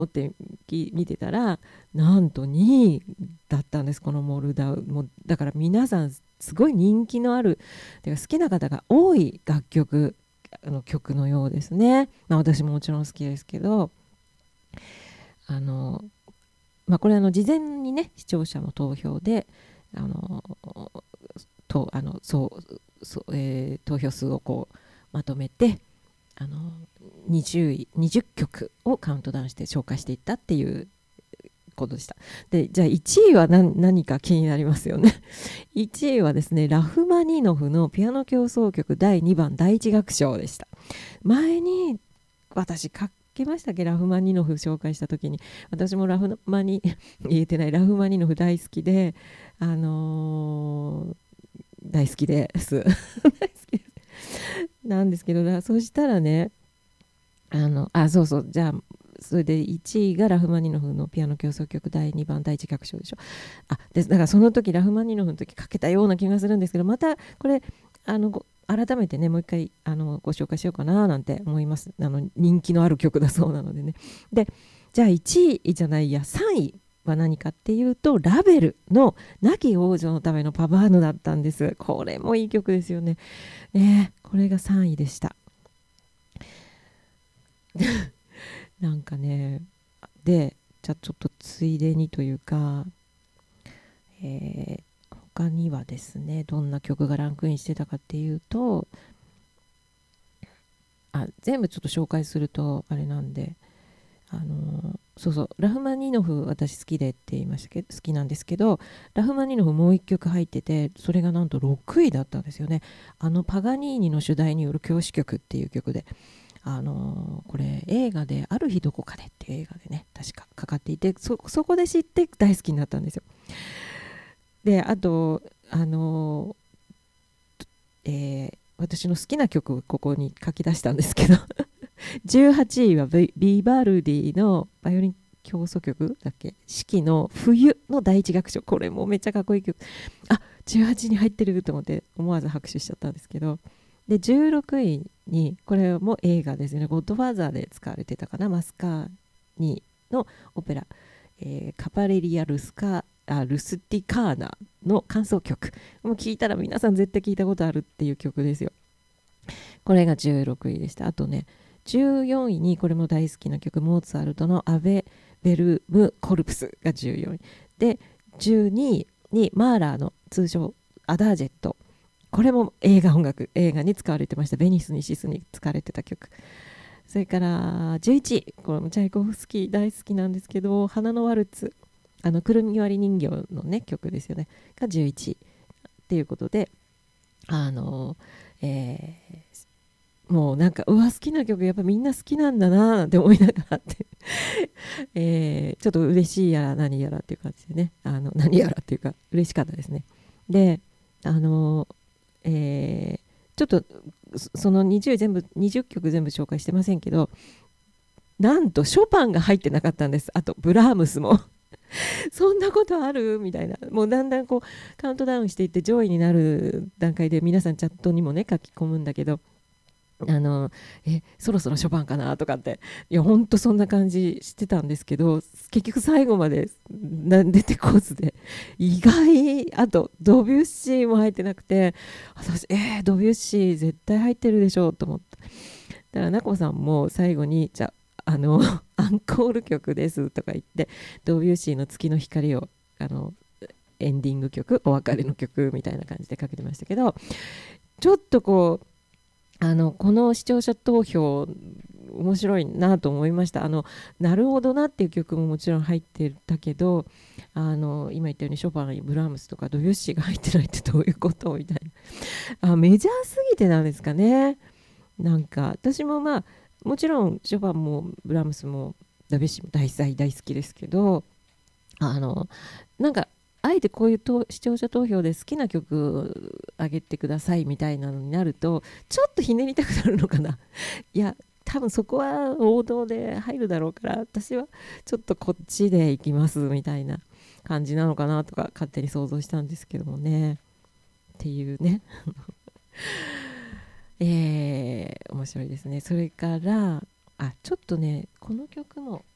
って見てたら、なんと2位だったんです、このモルダウ。もうだから皆さんすごい人気のある、てか好きな方が多い楽曲、曲のようですね。まあ私ももちろん好きですけど、あのこれ事前にね、視聴者の投票であのとあのそうそう、投票数をこうまとめて、あの20曲をカウントダウンして紹介していったっていうことでした。で、じゃあ1位は何か気になりますよね。1位はですね、ラフマニノフのピアノ協奏曲第2番第1楽章でした。前に私書けましたっけ、ラフマニノフ紹介した時に。私も言えてないラフマニノフ大好きで、大好きです大好きですなんですけど、そうしたらね、そうそう、じゃあそれで1位がラフマニノフのピアノ協奏曲第2番第1楽章でしょ。だからその時ラフマニノフの時かけたような気がするんですけど、またこれ改めてね、もう一回ご紹介しようかななんて思います。人気のある曲だそうなのでね。で、じゃあ1位じゃないや、3位は何かっていうと、ラベルの亡き王女のためのパバーヌだったんです。これもいい曲ですよね。これが3位でした。なんかね、で、じゃあちょっとついでにというか、他にはですね、どんな曲がランクインしてたかっていうと、全部ちょっと紹介するとあれなんで、そうそう、ラフマニノフ私好きでって言いましたけど、好きなんですけど、ラフマニノフもう一曲入ってて、それがなんと6位だったんですよね。パガニーニの主題による教師曲っていう曲で、これ映画で「ある日どこかで」っていう映画でね、確かかかっていて、そこで知って大好きになったんですよ。で、あと私の好きな曲をここに書き出したんですけど18位はビバルディのバイオリン協奏曲だっけ、四季の冬の第一楽章。これもめっちゃかっこいい曲。18に入ってると思って思わず拍手しちゃったんですけど、で16位に、これも映画ですよね、ゴッドファーザーで使われてたかな、マスカーニのオペラ、カパレリア・ルスティカーナの感想曲。もう聞いたら皆さん絶対聞いたことあるっていう曲ですよ。これが16位でした。あとね、14位にこれも大好きな曲、モーツァルトのアベ・ベルム・コルプスが14位で、12位にマーラーの通称アダージェット。これも映画に使われてました。ベニスにシスに使われてた曲。それから11位、これもチャイコフスキー大好きなんですけど、花のワルツ、くるみ割り人形のね曲ですよね、が11位っていうことで、あのもうなんか、好きな曲やっぱみんな好きなんだななんて思いながらってちょっと嬉しいやら何やらっていう感じでね、何やらっていうか嬉しかったですね。で、あのちょっとその20曲全部紹介してませんけど、なんとショパンが入ってなかったんです。あとブラームスもそんなことあるみたいな。もうだんだんこうカウントダウンしていって上位になる段階で皆さんチャットにもね書き込むんだけど、そろそろショパンかなとかって、いやほんとそんな感じしてたんですけど、結局最後まで出てこずで、意外。あとドビュッシーも入ってなくて、私ドビュッシー絶対入ってるでしょうと思って、だからナコさんも最後に、じゃあアンコール曲ですとか言って、ドビュッシーの月の光をエンディング曲、お別れの曲みたいな感じでかけてましたけど、ちょっとこうこの視聴者投票面白いなと思いました。なるほどなっていう曲ももちろん入ってたけど、今言ったようにショパン、ブラームスとかドビュッシーが入ってないってどういうことみたいな。メジャーすぎてなんですかね。なんか私ももちろんショパンもブラームスもダビュッシーも大好きですけど、なんかあえてこういう視聴者投票で好きな曲あげてくださいみたいなのになると、ちょっとひねりたくなるのかな。いや多分そこは王道で入るだろうから、私はちょっとこっちで行きますみたいな感じなのかなとか勝手に想像したんですけどもね、っていうね面白いですね。それからちょっとねこの曲も